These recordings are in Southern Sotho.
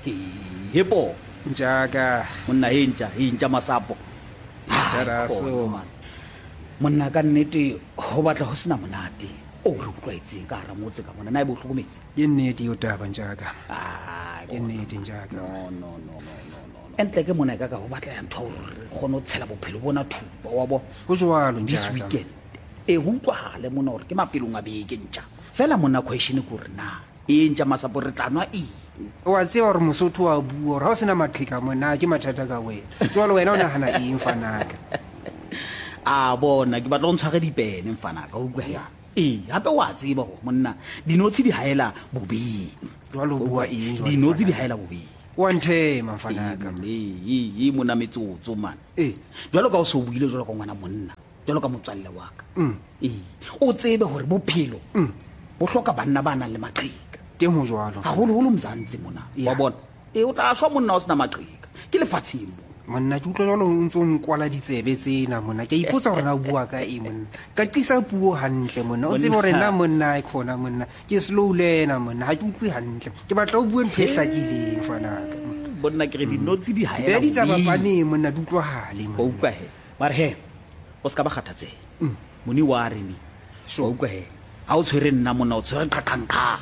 hepo Jaga. monna hinja masapo Jaraso. monna ka nnete ho batla ho sena monate o re utlwaetseng ka hara motse ka mona na e bohlokometse Ke nnete yo taba Jaga. Ke no nnete Jaga. entle ke mona ka ho batla ya ntho hore kgone ho tshela bophelo bona thupa wa bona Go jwalo this Jaga. weekend e ho utlwahale mona hore ke mafelong a beke ntja fela mona question ke hore na e ntja masapo re tlanwa Wa tseba hore Mosotho wa bua hore ha o sena maqheka mona ke mathata ka wena. Jwale wena o nahana eng fanaka? a bona ke batla go ntshware dipene mfana ka utlwa ya hape wa tseba go monna dinotshi di haela bobeng Jwale o bua eng jwale? dinotshi di haela bobeng Wa nthema fanaka. mona metsotso man jwalo ka o se o buile jwalo ka ngwana monna jwalo ka motswalle wa ka o tsebe gore bophelo bo hloka banna ba nang le maqheka Teng ho jwalo. haholoholo mzantsi mona wa bona o tla shwa monna o sena maqheka ke lefatsheng mo Monna ke utlwa jwalo o ntse o nkwala ditsebe tsena monna. Ke a ipotsa hore na o bua ka eng monna. Ka tlisa puo hantle monna. O tsebe hore nna monna ke khona monna. Ke slow learner monna. Ha ke utlwe hantle. Ke batla o bue ntho e hlakileng fanaka. bonna ke re dinotshi di haela Be di taba paneng monna di utlwahale o monna. utlwa he mare he o ska ba kgathatseha moni wa re ni o utlwa he ha o tshwere nna monna o tshwere qaqanqa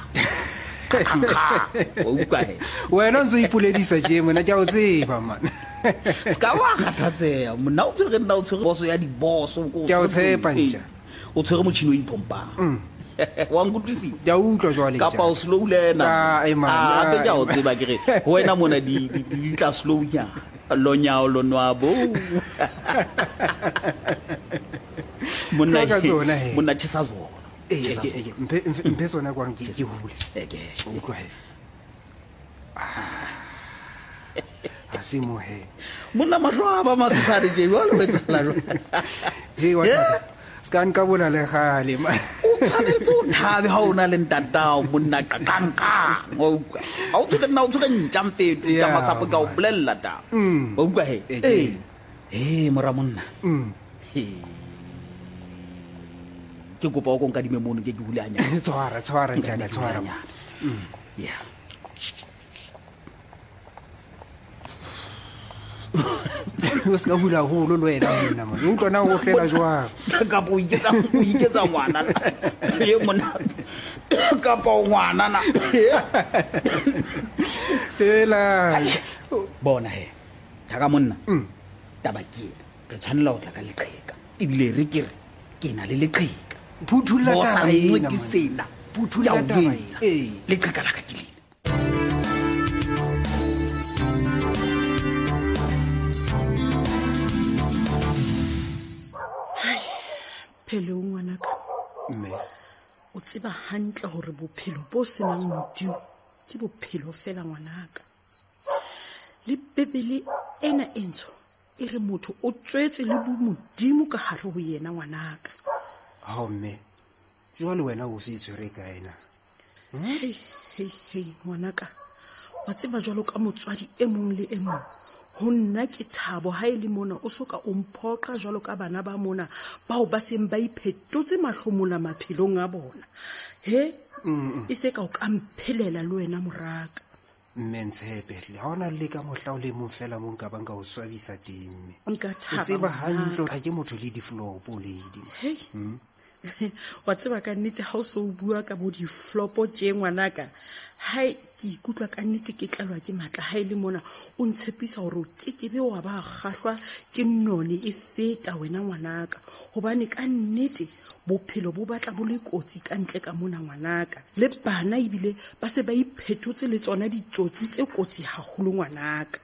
o utlwa he Wena o ntse o ipoledisa tje monna ke a o tseba man. ska ba kgathatseha monna o tshwere nna o tshwere boso ya diboso Ke a o tshepa ntja. o tshwere motšhini o iphompang wa nkutlwisisa Ke a utlwa jwale tja. kapa o slow learner man, hape ke a o tseba ke re wena mona di tla slow nya lonyao lonwabo monna Ka tsona he. monna tshesa zona Mpe sona kwa ke hule. eke Utlwa he. Ha se mo he. monna mahlo a ba masesare je jwale o etsala jwang He wa scan ka bona le gale man. o tshwanetse o thabe ha o na le ntatao monna qaqanqa o utlwa ha o tshwere nna o tshwere ntjamfeto tsa Yeah, masapo ka o bolella ta o utlwa he mora monna ke kopa o ko nkadime mono ke ke hulanya Tshwara Jaga tshwara. yeah O ska hula holo lo wena monna man. O utlwa na o fela jwang? kapa o iketsa ngwana ye monna kapa o ngwana na Hela. bona he thaka monna taba ke re tshwanela ho tla ka leqheka ebile re ke re ke na le leqheka Phuthula bosa taba nngwe ena ke man. sena Phuthula Ke a o taba jwetsa. ena. leqheka la ka ke lena phelo ngwanaka Mme. o tseba hantle hore bophelo bo senang modimo ke bophelo fela ngwanaka le bebele ena e ntsho e re motho o tswetse le bomodimo ka hare ho yena ngwanaka Ha mme. Jwale wena o se itshwere ka ena. hei ngwanaka wa tseba jwalo ka motswadi e mong le e mong ho nna ke thabo ha e le mona o soka o mphoqa jwalo ka bana ba mona bao ba seng ba iphetotse mahlomola maphelong a bona he e se ka o ka mphelela le wena moraka Mme ntshepe le ha ona le ka mohla o le mong fela mo nka bang ka o swabisa teng. nka O thaba tseba ngwanaka. hantle ha ke motho le di-flopo lady. Hei. Wa tseba ka nnete ha o se o bua ka bo di-flopo tje ngwanaka hai ke ikutlwa ka nnete ke tlalwa ke matla ha e le mona o ntshepisa hore o kekebe wa ba kgahlwa ke none e feta wena ngwanaka hobane ka nnete bophelo bo batla bo le kotsi ka ntle ka mona ngwanaka le bana ebile ba se ba iphethotse le tsona ditsotsi tse kotsi haholo ngwanaka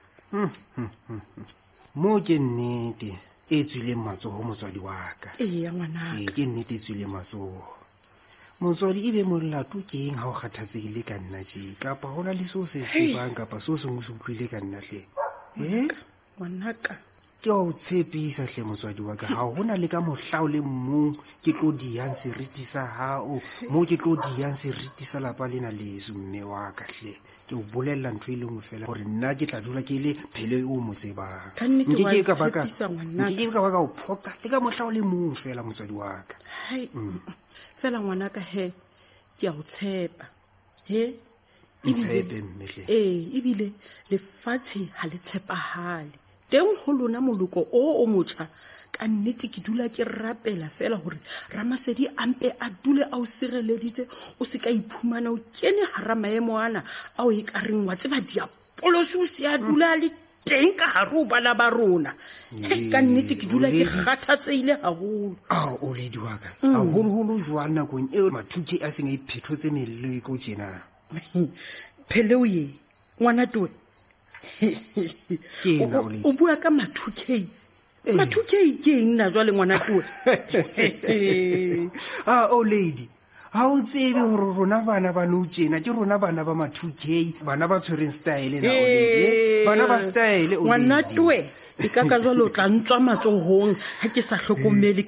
Mo ke nnete e tswileng matsoho motswadi wa ka. eya ngwanaka Ke nnete e tswileng matsoho. Motswadi e be molato ke eng ha o kgathatsehile ka nna tje kapa hona le seo se tsebang kapa seo sengwe se utlwile ka nna hle. ngwanaka Ke a o tshepisa hle motswadi wa ka ha hona le ka mohla o le mong ke tlo diyang seriti sa hao mo ke tlo diyang seriti sa lapa lena leso mme wa ka hle. Ke o bolella ntho e le nngwe fela hore nna ke tla dula ke le phelo o mo tsebang. Ka nnete wa Nkeke ka baka tshepisa ngwanaka. nkeke ka baka o phoka le ka mohla o le mong fela motswadi wa ka. hai fela ngwanaka he ke a o tshepa he ntshepe mmehle. Ebile lefatshe ha le tshepahale teng ho lona moloko o motjha ka nnete ke dula ke rapela fela hore Ramasedi ampe a dule a o sireleditse o se ka iphumana o kene hara maemo ana a o e ka reng wa tseba diapolosi o se a dula le teng ka hare ho bana ba rona. Ka nnete ke dula ke kgathatseile haholo. O ledi wa ka haholoholo jwang nakong eo mathuke a seng a iphethotse meleko tjena. Phele o ye ngwana towe Ke ena o ledi. o bua ka mathukei ke eng na jwale ngwana towe? O lady ha o tsebe hore rona bana ba nou tjena ke rona bana ba ma2K, bana ba tshwereng style na o ledi, bana ba style o ngwana ledi. towe e ka jwalo o tla ntswa matsohong ha ke sa hlokomele